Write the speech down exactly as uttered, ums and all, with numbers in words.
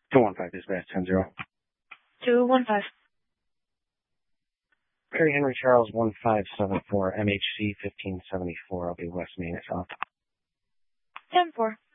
two one five, dispatch ten zero. two one five. Perry Henry Charles one five seven four, M H C fifteen seventy-four. I'll be West Main at south. ten four.